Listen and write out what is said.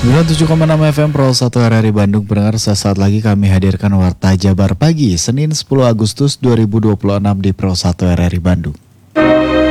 97,6 FM Pro 1 RRI Bandung. Pendengar, sesaat lagi kami hadirkan Warta Jabar Pagi Senin 10 Agustus 2026 di Pro 1 RRI Bandung.